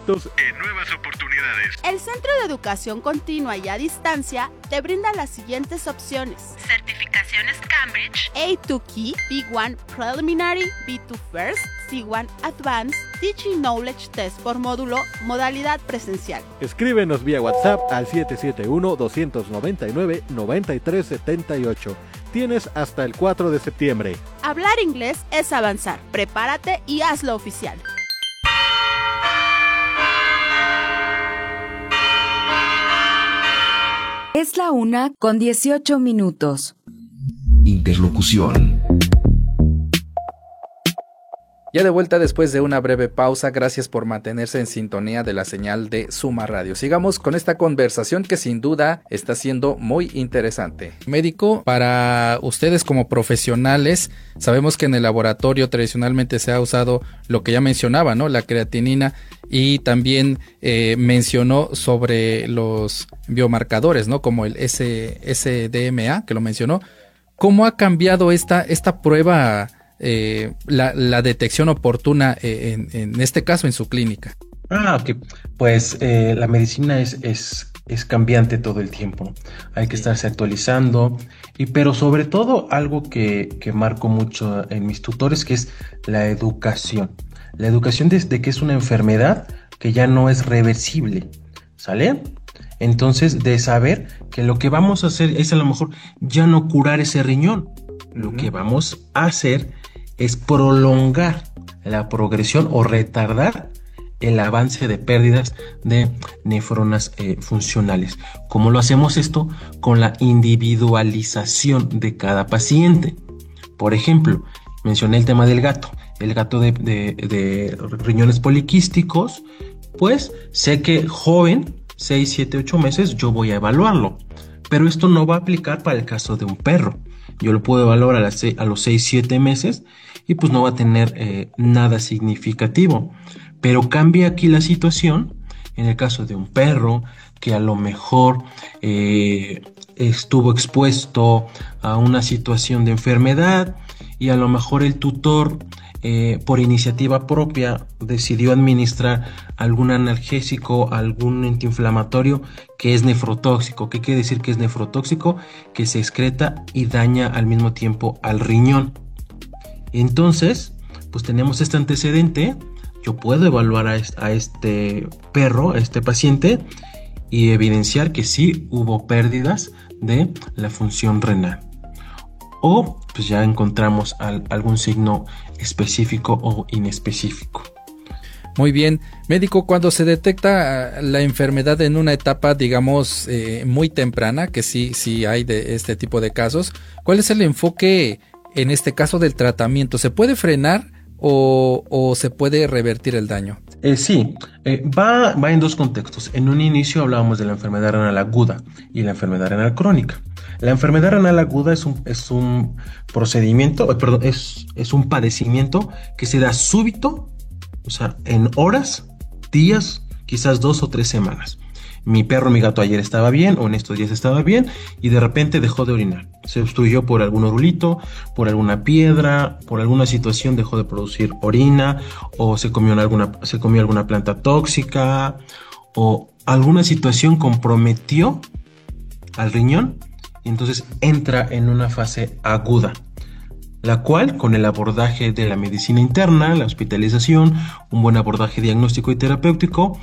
proyectos en nuevas oportunidades. El Centro de Educación Continua y a Distancia te brinda las siguientes opciones: certificaciones Cambridge, A2 Key, B1 Preliminary, B2 First, C1 Advanced, Teaching Knowledge Test por módulo, modalidad presencial. Escríbenos vía WhatsApp al 771-299-9378. Tienes hasta el 4 de septiembre. Hablar inglés es avanzar. Prepárate y hazlo oficial. Es la 1:18. Interlocución. Ya de vuelta después de una breve pausa, gracias por mantenerse en sintonía de la señal de Suma Radio. Sigamos con esta conversación que sin duda está siendo muy interesante. Médico, para ustedes como profesionales, sabemos que en el laboratorio tradicionalmente se ha usado lo que ya mencionaba, ¿no? La creatinina, y también mencionó sobre los biomarcadores, ¿no? Como el SDMA, que lo mencionó. ¿Cómo ha cambiado esta prueba? La detección oportuna en este caso en su clínica. Ok. Pues la medicina es cambiante todo el tiempo. Hay que estarse actualizando. Pero sobre todo algo que marco mucho en mis tutores, que es la educación. La educación desde que es una enfermedad que ya no es reversible, ¿sale? Entonces, de saber que lo que vamos a hacer es a lo mejor ya no curar ese riñón. Lo que vamos a hacer es prolongar la progresión o retardar el avance de pérdidas de nefronas funcionales. ¿Cómo lo hacemos esto? Con la individualización de cada paciente. Por ejemplo, mencioné el tema del gato. El gato de riñones poliquísticos, pues sé que joven, 6, 7, 8 meses, yo voy a evaluarlo. Pero esto no va a aplicar para el caso de un perro. Yo lo puedo evaluar a los 6, 7 meses y pues no va a tener nada significativo. Pero cambia aquí la situación en el caso de un perro que a lo mejor estuvo expuesto a una situación de enfermedad y a lo mejor el tutor por iniciativa propia decidió administrar algún analgésico, algún antiinflamatorio que es nefrotóxico. ¿Qué quiere decir que es nefrotóxico? Que se excreta y daña al mismo tiempo al riñón. Entonces, pues tenemos este antecedente. Yo puedo evaluar a este perro, a este paciente, y evidenciar que sí hubo pérdidas de la función renal. O pues ya encontramos algún signo específico o inespecífico. Muy bien. Médico, cuando se detecta la enfermedad en una etapa, digamos, muy temprana, que sí hay de este tipo de casos, ¿cuál es el enfoque en este caso del tratamiento? ¿Se puede frenar o se puede revertir el daño? Sí, va en dos contextos. En un inicio hablábamos de la enfermedad renal aguda y la enfermedad renal crónica. La enfermedad renal aguda es un procedimiento, es un padecimiento que se da súbito, o sea, en horas, días, quizás 2 o 3 semanas. Mi perro, mi gato ayer estaba bien, o en estos días estaba bien, y de repente dejó de orinar. Se obstruyó por algún orulito, por alguna piedra, por alguna situación dejó de producir orina, o se comió alguna planta tóxica, o alguna situación comprometió al riñón, y entonces entra en una fase aguda, la cual, con el abordaje de la medicina interna, la hospitalización, un buen abordaje diagnóstico y terapéutico,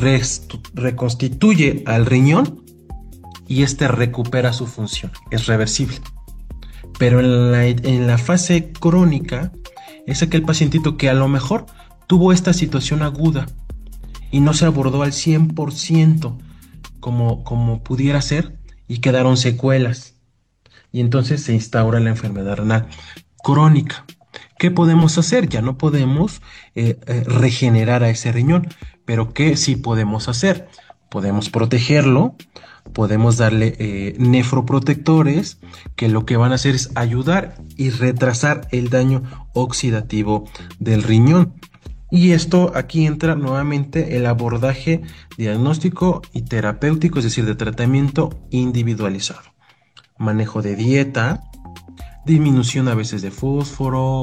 reconstituye al riñón y este recupera su función. Es reversible. Pero en la fase crónica es aquel pacientito que a lo mejor tuvo esta situación aguda y no se abordó al 100% como pudiera ser, y quedaron secuelas. Y entonces se instaura la enfermedad renal crónica. ¿Qué podemos hacer? Ya no podemos regenerar a ese riñón, pero ¿qué sí podemos hacer? Podemos protegerlo, podemos darle nefroprotectores que lo que van a hacer es ayudar y retrasar el daño oxidativo del riñón. Y esto aquí entra nuevamente el abordaje diagnóstico y terapéutico, es decir, de tratamiento individualizado. Manejo de dieta, disminución a veces de fósforo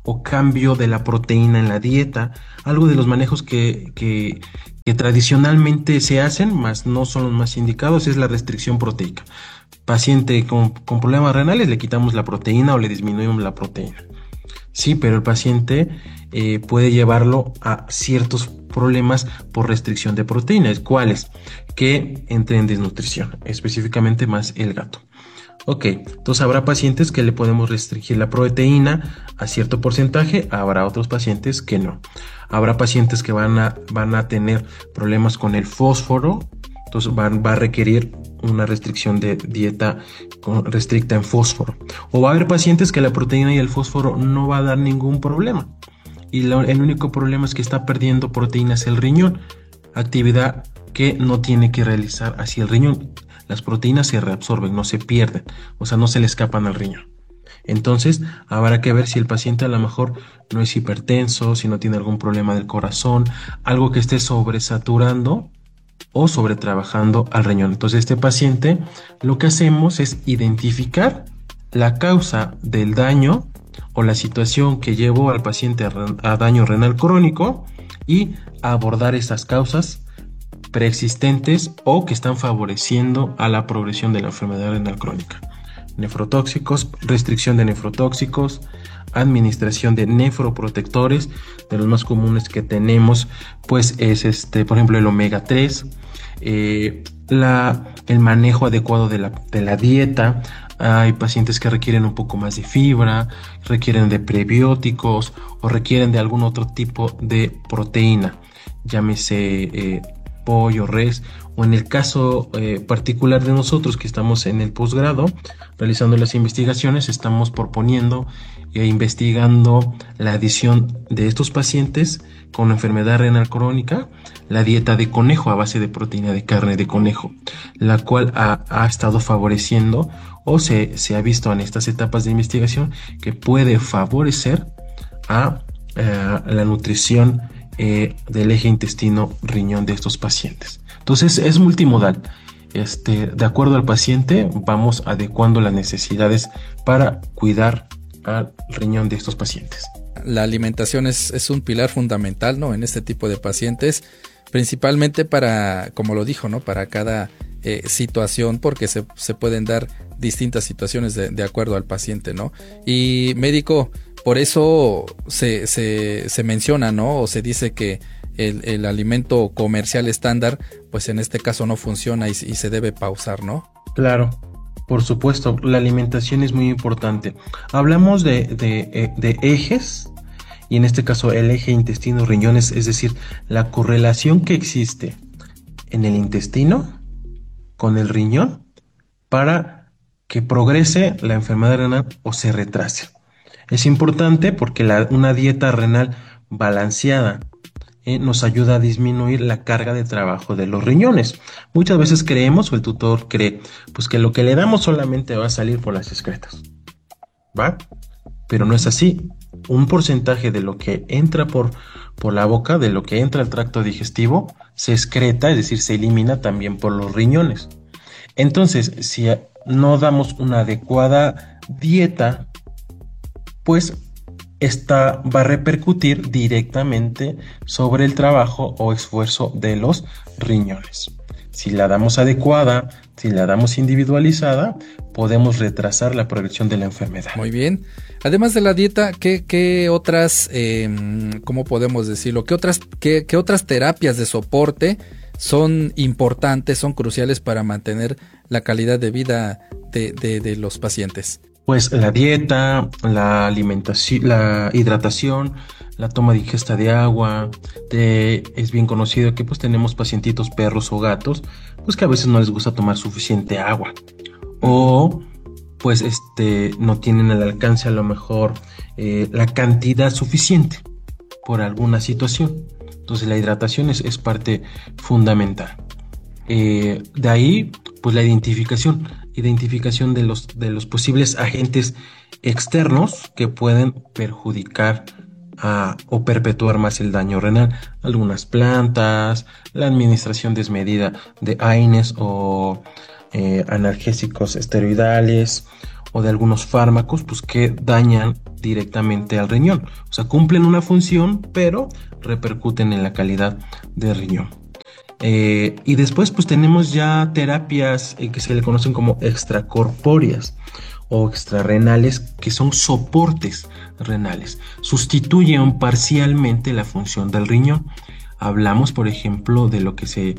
o cambio de la proteína en la dieta. Algo de los manejos que tradicionalmente se hacen, mas no son los más indicados, es la restricción proteica. Paciente con problemas renales, le quitamos la proteína o le disminuimos la proteína. Sí, pero el paciente puede llevarlo a ciertos problemas por restricción de proteínas. ¿Cuáles? Que entre en desnutrición, específicamente más el gato. Ok, entonces habrá pacientes que le podemos restringir la proteína a cierto porcentaje, habrá otros pacientes que no. Habrá pacientes que van a tener problemas con el fósforo, entonces va a requerir una restricción de dieta restricta en fósforo. O va a haber pacientes que la proteína y el fósforo no va a dar ningún problema. Y el único problema es que está perdiendo proteínas el riñón, actividad que no tiene que realizar hacia el riñón. Las proteínas se reabsorben, no se pierden, o sea, no se le escapan al riñón. Entonces, habrá que ver si el paciente a lo mejor no es hipertenso, si no tiene algún problema del corazón, algo que esté sobresaturando o sobretrabajando al riñón. Entonces, este paciente, lo que hacemos es identificar la causa del daño o la situación que llevó al paciente a daño renal crónico y abordar esas causas preexistentes o que están favoreciendo a la progresión de la enfermedad renal crónica. Nefrotóxicos, restricción de nefrotóxicos, administración de nefroprotectores. De los más comunes que tenemos pues es por ejemplo el omega 3, el manejo adecuado de la dieta. Hay pacientes que requieren un poco más de fibra, requieren de prebióticos o requieren de algún otro tipo de proteína, llámese pollo, res, o en el caso particular de nosotros que estamos en el posgrado realizando las investigaciones, estamos proponiendo e investigando la adición de estos pacientes con enfermedad renal crónica, la dieta de conejo a base de proteína de carne de conejo, la cual ha estado favoreciendo o se ha visto en estas etapas de investigación que puede favorecer a la nutrición del eje intestino-riñón de estos pacientes. Entonces es multimodal. De acuerdo al paciente vamos adecuando las necesidades para cuidar al riñón de estos pacientes. La alimentación es un pilar fundamental, ¿no?, en este tipo de pacientes, principalmente para, como lo dijo, ¿no?, para cada situación, porque se pueden dar distintas situaciones de acuerdo al paciente, ¿no? Y médico, por eso se menciona, ¿no?, o se dice que el alimento comercial estándar, pues en este caso no funciona y se debe pausar, ¿no? Claro, por supuesto, la alimentación es muy importante. Hablamos de ejes, y en este caso el eje intestino-riñones, es decir, la correlación que existe en el intestino con el riñón para que progrese la enfermedad renal o se retrase. Es importante porque una dieta renal balanceada nos ayuda a disminuir la carga de trabajo de los riñones. Muchas veces creemos, o el tutor cree, pues que lo que le damos solamente va a salir por las excretas, ¿va? Pero no es así. Un porcentaje de lo que entra por la boca, de lo que entra al tracto digestivo, se excreta, es decir, se elimina también por los riñones. Entonces, si no damos una adecuada dieta, pues esta va a repercutir directamente sobre el trabajo o esfuerzo de los riñones. Si la damos adecuada, si la damos individualizada, podemos retrasar la progresión de la enfermedad. Muy bien. Además de la dieta, ¿qué otras, cómo podemos decirlo? ¿Qué otras terapias de soporte son importantes, son cruciales para mantener la calidad de vida de los pacientes? Pues la dieta, la alimentación, la hidratación, la toma de ingesta de agua. Es bien conocido que pues tenemos pacientitos perros o gatos, pues que a veces no les gusta tomar suficiente agua, o pues no tienen al alcance a lo mejor la cantidad suficiente por alguna situación. Entonces la hidratación es parte fundamental. De ahí pues la identificación de los posibles agentes externos que pueden perjudicar o perpetuar más el daño renal. Algunas plantas, la administración desmedida de AINES o analgésicos esteroidales o de algunos fármacos, pues que dañan directamente al riñón. O sea, cumplen una función, pero repercuten en la calidad del riñón. Y después pues tenemos ya terapias que se le conocen como extracorpóreas o extrarrenales, que son soportes renales. Sustituyen parcialmente la función del riñón. Hablamos, por ejemplo, de lo que se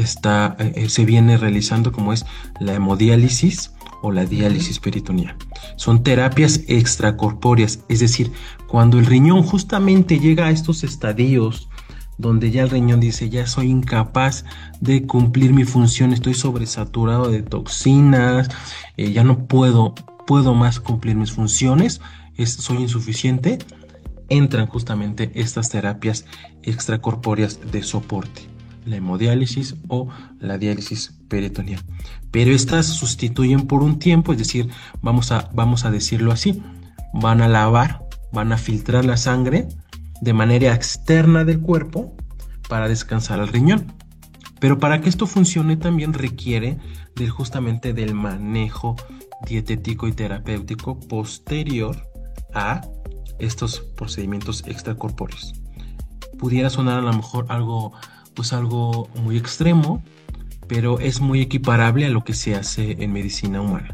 viene realizando, como es la hemodiálisis o la diálisis peritoneal. Son terapias extracorpóreas, es decir, cuando el riñón justamente llega a estos estadios donde ya el riñón dice, ya soy incapaz de cumplir mi función, estoy sobresaturado de toxinas, ya no puedo más cumplir mis funciones, soy insuficiente, entran justamente estas terapias extracorpóreas de soporte, la hemodiálisis o la diálisis peritoneal. Pero estas sustituyen por un tiempo, es decir, vamos a decirlo así, van a lavar, van a filtrar la sangre de manera externa del cuerpo para descansar al riñón. Pero para que esto funcione también requiere justamente del manejo dietético y terapéutico posterior a estos procedimientos extracorpóreos. Pudiera sonar a lo mejor algo muy extremo, pero es muy equiparable a lo que se hace en medicina humana.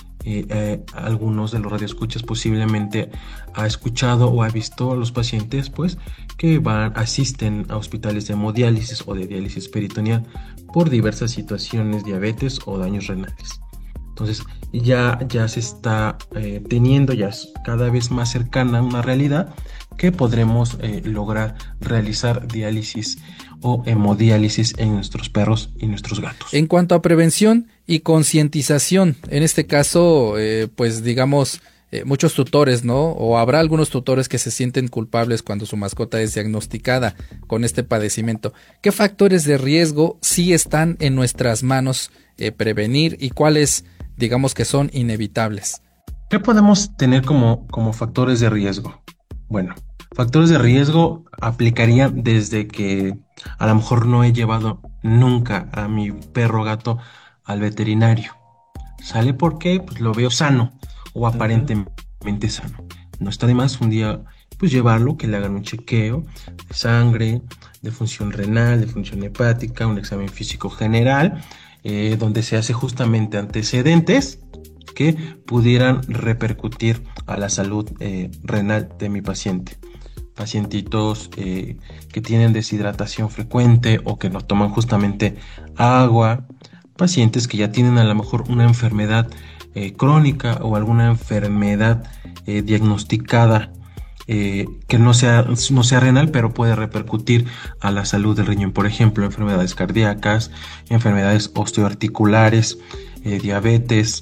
Algunos de los radioescuchas posiblemente ha escuchado o ha visto a los pacientes pues que asisten a hospitales de hemodiálisis o de diálisis peritoneal por diversas situaciones, diabetes o daños renales. Entonces ya se está teniendo, ya es cada vez más cercana a una realidad que podremos lograr realizar diálisis o hemodiálisis en nuestros perros y nuestros gatos. En cuanto a prevención y concientización, en este caso, pues digamos, muchos tutores, ¿no? O habrá algunos tutores que se sienten culpables cuando su mascota es diagnosticada con este padecimiento. ¿Qué factores de riesgo sí están en nuestras manos prevenir y cuáles, digamos, que son inevitables? ¿Qué podemos tener como factores de riesgo? Bueno, factores de riesgo aplicarían desde que a lo mejor no he llevado nunca a mi perro o gato al veterinario. ¿Sale? Porque pues lo veo sano o aparentemente sano. No está de más un día pues llevarlo, que le hagan un chequeo de sangre, de función renal, de función hepática, un examen físico general, donde se hace justamente antecedentes que pudieran repercutir a la salud renal de mi paciente. Pacientitos que tienen deshidratación frecuente o que no toman justamente agua, pacientes que ya tienen a lo mejor una enfermedad crónica o alguna enfermedad diagnosticada que no sea renal, pero puede repercutir a la salud del riñón. Por ejemplo, enfermedades cardíacas, enfermedades osteoarticulares, diabetes,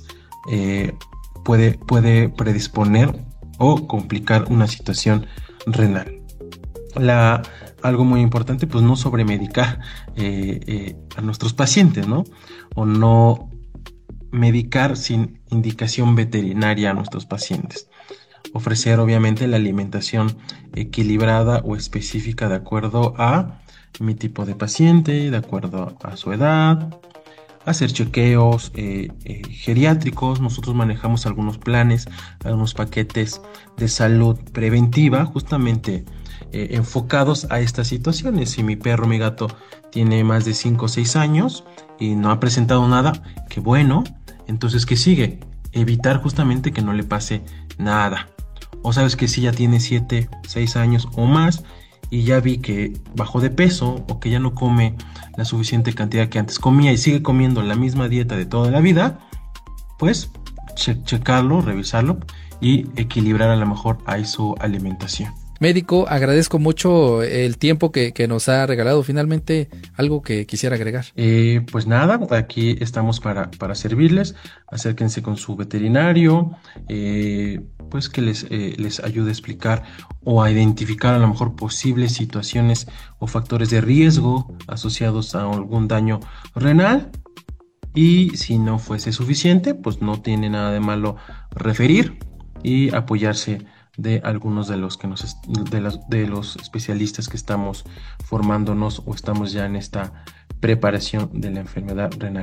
puede predisponer o complicar una situación renal. Algo muy importante, pues no sobremedicar a nuestros pacientes, ¿no? O no medicar sin indicación veterinaria a nuestros pacientes. Ofrecer obviamente la alimentación equilibrada o específica de acuerdo a mi tipo de paciente, de acuerdo a su edad. Hacer chequeos geriátricos. Nosotros manejamos algunos planes, algunos paquetes de salud preventiva justamente enfocados a estas situaciones. Si mi perro o mi gato tiene más de 5 o 6 años y no ha presentado nada, qué bueno. Entonces, ¿qué sigue? Evitar justamente que no le pase nada. O sabes que si ya tiene 7, 6 años o más y ya vi que bajó de peso o que ya no come la suficiente cantidad que antes comía y sigue comiendo la misma dieta de toda la vida, pues checarlo, revisarlo y equilibrar a lo mejor ahí su alimentación. Médico, agradezco mucho el tiempo que nos ha regalado. Finalmente, algo que quisiera agregar. Pues nada, aquí estamos para servirles. Acérquense con su veterinario, pues que les ayude a explicar o a identificar a lo mejor posibles situaciones o factores de riesgo asociados a algún daño renal. Y si no fuese suficiente, pues no tiene nada de malo referir y apoyarse de algunos de los especialistas que estamos formándonos o estamos ya en esta preparación de la enfermedad renal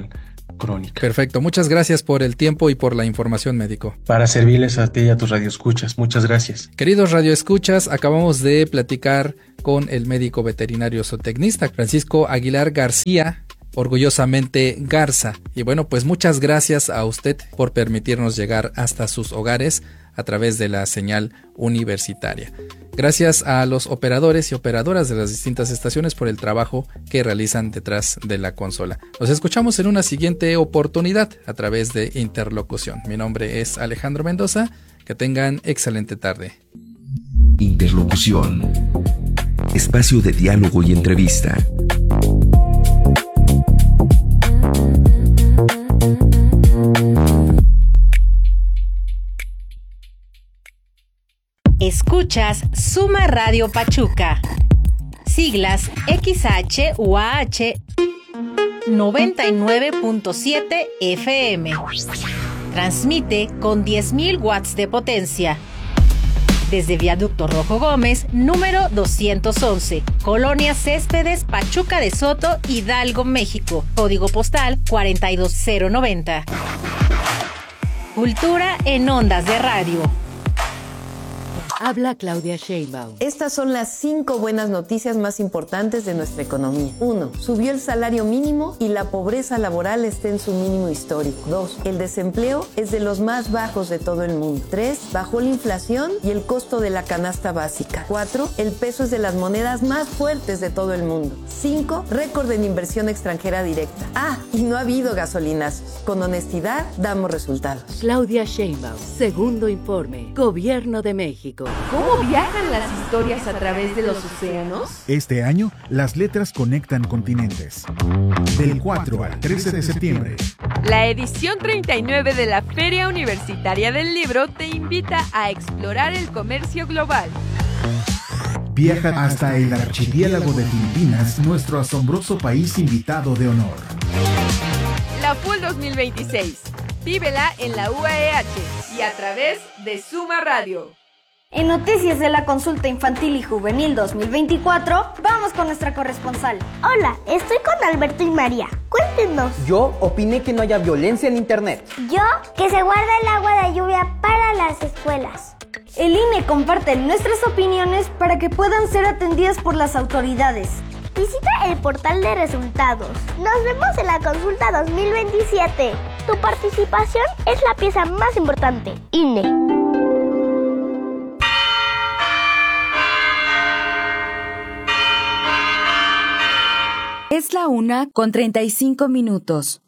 crónica. Perfecto, muchas gracias por el tiempo y por la información, médico. Para servirles a ti y a tus radioescuchas, muchas gracias. Queridos radioescuchas, acabamos de platicar con el médico veterinario zootecnista Francisco Aguilar García, orgullosamente Garza. Y bueno, pues muchas gracias a usted por permitirnos llegar hasta sus hogares a través de la señal universitaria. Gracias a los operadores y operadoras de las distintas estaciones por el trabajo que realizan detrás de la consola. Nos escuchamos en una siguiente oportunidad a través de Interlocución. Mi nombre es Alejandro Mendoza. Que tengan excelente tarde. Interlocución. Espacio de diálogo y entrevista. Escuchas Suma Radio Pachuca. Siglas XH-UAH 99.7 FM. Transmite con 10.000 watts de potencia. Desde Viaducto Rojo Gómez, número 211, Colonia Céspedes, Pachuca de Soto, Hidalgo, México. Código postal 42090. Cultura en ondas de radio. Habla Claudia Sheinbaum. Estas son las 5 buenas noticias más importantes de nuestra economía. 1. Subió el salario mínimo y la pobreza laboral está en su mínimo histórico. 2. El desempleo es de los más bajos de todo el mundo. 3. Bajó la inflación y el costo de la canasta básica. 4. El peso es de las monedas más fuertes de todo el mundo. 5. Récord en inversión extranjera directa. Y no ha habido gasolinazos. Con honestidad damos resultados. Claudia Sheinbaum, segundo informe. Gobierno de México. ¿Cómo viajan las historias a través de los océanos? Este año, las letras conectan continentes. Del 4 al 13 de septiembre. La edición 39 de la Feria Universitaria del Libro te invita a explorar el comercio global. Viaja hasta el archipiélago de Filipinas, nuestro asombroso país invitado de honor. La FUL 2026. Vívela en la UAEH y a través de Suma Radio. En Noticias de la Consulta Infantil y Juvenil 2024, vamos con nuestra corresponsal. Hola, estoy con Alberto y María. Cuéntenos. Yo opiné que no haya violencia en internet. Yo, que se guarda el agua de lluvia para las escuelas. El INE comparte nuestras opiniones para que puedan ser atendidas por las autoridades. Visita el portal de resultados. Nos vemos en la Consulta 2027. Tu participación es la pieza más importante. INE. Es la 1:35.